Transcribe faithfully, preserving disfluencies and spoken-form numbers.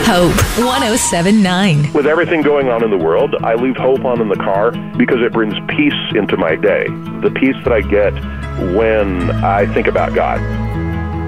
Hope one oh seven point nine. With everything going on in the world, I leave Hope on in the car because it brings peace into my day. The peace that I get when I think about God.